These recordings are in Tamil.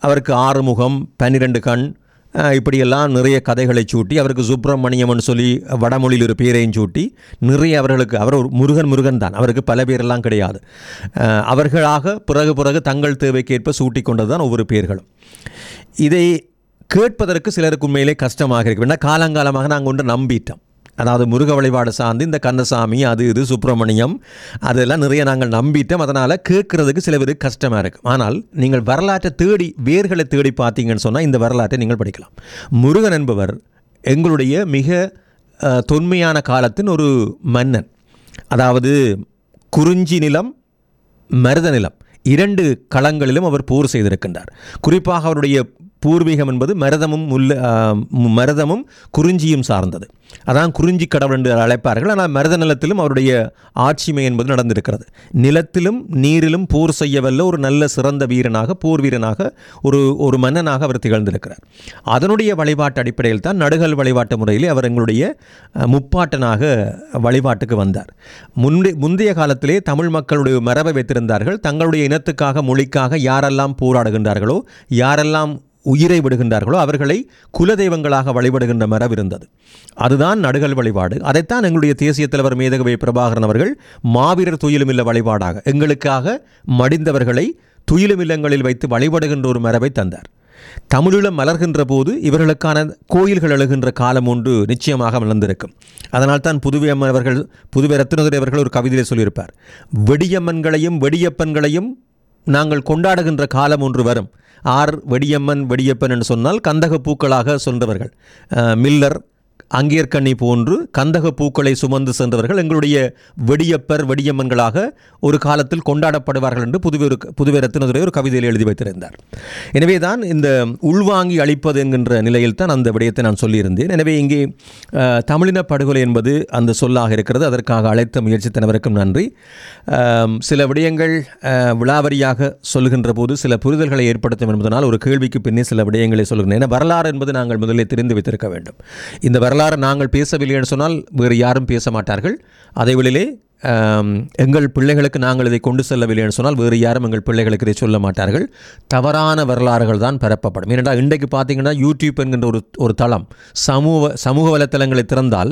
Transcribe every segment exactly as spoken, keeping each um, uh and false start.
அவருக்கு ஆறு முகம், பன்னிரெண்டு கண், இப்படியெல்லாம் நிறைய கதைகளை சூட்டி அவருக்கு சுப்பிரமணியம்னு சொல்லி வடமொழியில் ஒரு பேரையும் சூட்டி நிறைய அவர்களுக்கு அவர் ஒரு முருகன் முருகன் தான், அவருக்கு பல பேரெல்லாம் கிடையாது. அவர்களாக பிறகு பிறகு தங்கள் தேவைக்கேற்ப சூட்டி கொண்டது தான் ஒவ்வொரு பேர்களும். இதை கேட்பதற்கு சிலருக்கு உண்மையிலே கஷ்டமாக இருக்கு. ஏன்னா காலங்காலமாக நாங்கள் ஒன்று நம்பிட்டோம். அதாவது முருக வழிபாடு சார்ந்து இந்த கந்தசாமி அது இது சுப்பிரமணியம் அதெல்லாம் நிறைய நாங்கள் நம்பிட்டோம். அதனால் கேட்குறதுக்கு சில பேருக்கு கஷ்டமாக இருக்கும். ஆனால் நீங்கள் வரலாற்றை தேடி வேர்களை தேடி பார்த்தீங்கன்னு சொன்னால் இந்த வரலாற்றை நீங்கள் படிக்கலாம். முருகன் என்பவர் எங்களுடைய மிக தொன்மையான காலத்தின் ஒரு மன்னன். அதாவது குறிஞ்சி நிலம், மருத நிலம் இரண்டு களங்களிலும் அவர் போர் செய்திருக்கின்றார். குறிப்பாக அவருடைய பூர்வீகம் என்பது மருதமும் முல்ல மருதமும் குறிஞ்சியும் சார்ந்தது. அதான் குறிஞ்சி கடவுள் என்று அழைப்பார்கள். ஆனால் மருத நிலத்திலும் அவருடைய ஆட்சிமை என்பது நடந்திருக்கிறது. நிலத்திலும் நீரிலும் போர் செய்யவல்ல ஒரு நல்ல சிறந்த வீரனாக, போர் வீரனாக, ஒரு ஒரு மன்னனாக அவர் திகழ்ந்திருக்கிறார். அதனுடைய வழிபாட்டு அடிப்படையில் தான் நடுகல் வழிபாட்டு முறையிலே அவர் எங்களுடைய முப்பாட்டனாக வழிபாட்டுக்கு வந்தார். முந்தைய முந்தைய காலத்திலே தமிழ் மக்களுடைய மரபை வைத்திருந்தார்கள். தங்களுடைய இனத்துக்காக, மொழிக்காக யாரெல்லாம் போராடுகின்றார்களோ, யாரெல்லாம் உயிரை விடுகின்றார்களோ அவர்களை குலதெய்வங்களாக வழிபடுகின்ற மரபு இருந்தது. அதுதான் நடுகல் வழிபாடு. அதைத்தான் எங்களுடைய தேசிய தலைவர் மேதகவே பிரபாகரன் அவர்கள் மாவீரர் துயிலுமில்ல வழிபாடாக எங்களுக்காக மடிந்தவர்களை துயிலுமில்லங்களில் வைத்து வழிபடுகின்ற ஒரு மரபை தந்தார். தமிழீழம் மலர்கின்ற போது இவர்களுக்கான கோயில்கள் எழுகின்ற காலம் ஒன்று நிச்சயமாக மலர்ந்திருக்கும். அதனால் தான் புதுவை அம்மன் அவர்கள், புதுவை ரத்தினதுரை அவர்கள் ஒரு கவிதையை சொல்லியிருப்பார், வெடியம்மன்களையும் வெடியப்பன்களையும் நாங்கள் கொண்டாடுகின்ற காலம் ஒன்று வரும். ஆர் வெடியம்மன் வெடியப்பன் என்று சொன்னால் கந்தக பூக்களாக சென்றவர்கள், மில்லர், அங்கேற்கண்ணி போன்று கந்தக பூக்களை சுமந்து சென்றவர்கள் எங்களுடைய வெடியப்பர் வெடியம்மன்களாக ஒரு காலத்தில் கொண்டாடப்படுவார்கள் என்று புதுவை புதுவை ரத்தினதுரை ஒரு கவிதையில் எழுதி வைத்திருந்தார். எனவே தான் இந்த உள்வாங்கி அளிப்பது என்கின்ற நிலையில் தான் அந்த விடயத்தை நான் சொல்லியிருந்தேன். எனவே இங்கே தமிழின படுகொலை என்பது அந்த சொல்லாக இருக்கிறது. அதற்காக அழைத்த முயற்சித்தனவருக்கும் நன்றி. சில விடயங்கள் விளாவரியாக சொல்கின்ற போது சில புரிதல்களை ஏற்படுத்தும் என்பதனால் ஒரு கேள்விக்கு பின்னே சில விடயங்களை சொல்கிறேன். ஏன்னா வரலாறு என்பது நாங்கள் முதலில் தெரிந்து வைத்திருக்க வேண்டும். இந்த வரலாறு நாங்கள் பேசவில்லை என்று சொன்னால் வேறு யாரும் பேச மாட்டார்கள். அதேவேளையிலே எங்கள் பிள்ளைகளுக்கு நாங்கள் இதை கொண்டு செல்லவில்லை என்று சொன்னால் வேறு யாரும் எங்கள் பிள்ளைகளுக்கு இதை சொல்ல மாட்டார்கள். தவறான வரலாறுகள் தான் பரப்பப்படும். ஏனென்றால் இன்றைக்கு பார்த்தீங்கன்னா யூடியூப் என்கின்ற ஒரு ஒரு தளம், சமூக சமூக வலைத்தளங்களை திறந்தால்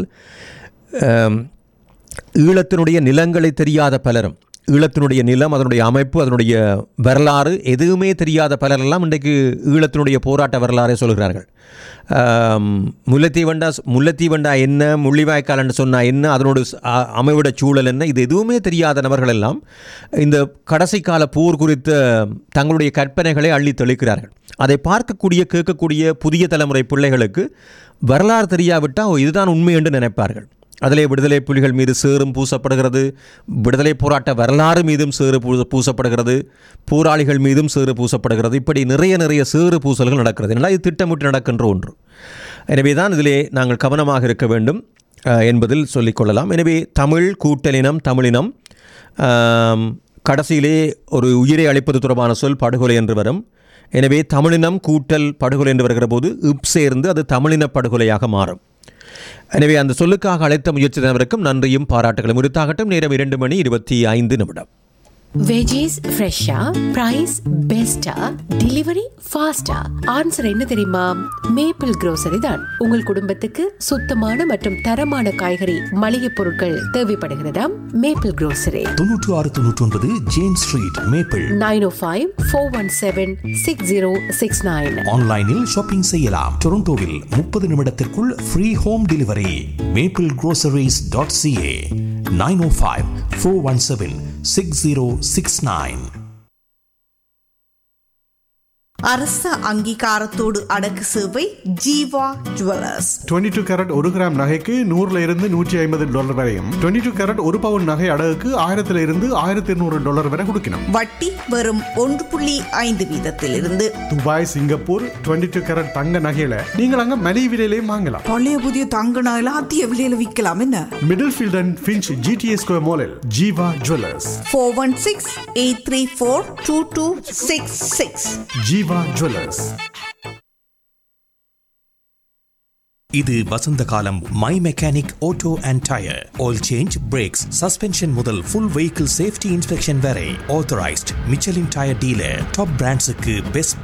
ஈழத்தினுடைய நிலங்களை தெரியாத பலரும், ஈழத்தினுடைய நிலம், அதனுடைய அமைப்பு, அதனுடைய வரலாறு எதுவுமே தெரியாத பலரெல்லாம் இன்றைக்கு ஈழத்தினுடைய போராட்ட வரலாறை சொல்கிறார்கள். முல்லைத்தீவண்டா முல்லைத்தீவண்டா என்ன, முள்ளிவாய்க்கால் என்று சொன்னால் என்ன, அதனோட அமைவிட சூழல் என்ன, இது எதுவுமே தெரியாத நபர்கள் எல்லாம் இந்த கடைசி கால போர் குறித்த தங்களுடைய கற்பனைகளை அள்ளி தெளிக்கிறார்கள். அதை பார்க்கக்கூடிய கேட்கக்கூடிய புதிய தலைமுறை பிள்ளைகளுக்கு வரலாறு தெரியாவிட்டால் இதுதான் உண்மை என்று நினைப்பார்கள். அதிலே விடுதலை புலிகள் மீது சேறும் பூசப்படுகிறது, விடுதலை போராட்ட வரலாறு மீதும் சேறு பூ பூசப்படுகிறது போராளிகள் மீதும் சேறு பூசப்படுகிறது. இப்படி நிறைய நிறைய சேறு பூசல்கள் நடக்கிறது. இதனால் இது திட்டமிட்டு நடக்கின்ற ஒன்று. எனவே தான் இதிலே நாங்கள் கவனமாக இருக்க வேண்டும் என்பதில் சொல்லிக்கொள்ளலாம். எனவே தமிழ் கூட்டலினம், தமிழினம், கடைசியிலே ஒரு உயிரை அளிப்பது தொடர்பான சொல் படுகொலை என்று வரும். எனவே தமிழினம் கூட்டல் படுகொலை என்று வருகிற போது இப் சேர்ந்து அது தமிழின படுகொலையாக மாறும். எனவே அந்த சொல்லுக்காக அழைத்த முயற்சியினருக்கும் நன்றியும் பாராட்டுகளும் உரித்தாகட்டும். நேரம் இரண்டு மணி இருபத்தி ஐந்து நிமிடம். வெஜிஸ் ஃப்ரெஷ்ஷா, பிரைஸ் பெஸ்டா, டெலிவரி ஃபாஸ்டா? ஆன்சர் என்ன தெரியுமா? மேப்பிள் grocery தான். உங்கள் குடும்பத்துக்கு சுத்தமான மற்றும் தரமான காய்கறி மளிகை பொருட்கள் தேவைப்படுகிறதா? மேப்பிள் grocery தொண்ணூற்று ஆறு தொண்ணூற்றி ஒன்பது ஜேம்ஸ் ஸ்ட்ரீட், மேப்பிள். நைன் ஓ five four one seven six zero six nine. ஆன்லைனில் ஷாப்பிங் செய்யலாம். டொரண்டோவில் முப்பது நிமிடத்திற்குள் free home delivery. Maple groceries dot CA. Nine ஓ five four one seven six zero six nine. அரச அங்கீகாரத்தோடு அடக்கு சேவை Jeeva jewellers. Twenty two carat ஒரு கிராம் நகைக்கு நூறுல இருந்து நூற்றி ஐம்பது டாலர் வரையும், டுவெண்ட்டி டூ கேரட் ஒரு பவுன் நகை அடகுக்கு ஆயிரத்துல இருந்து ஆயிரத்தி இருநூறு டாலர் வரை கொடுக்கணும். வட்டி வெறும் ஒன்று புள்ளி ஐந்து வீதத்தில் இருந்து. Dubai, Singapore twenty two carat தங்க நகையில நீங்கள் அங்க மலிவு விலையிலேயே வாங்கலாம். பழைய புதிய தங்க நகையில அதிக விலையில விற்கலாம். என்ன middle field and Finch GTA square மாலில் Jeeva jewellers. Four one six eight three four two two six six. Jeeva jewellers. இது வசந்த காலம். My mechanic auto and tyre, oil change, breaks, suspension முதல் ஃபுல் வெஹிக்கிள் சேஃப்டி இன்ஸ்பெக்ஷன் வரை authorised Michelin tyre dealer. Top பிராண்ட்ஸுக்கு best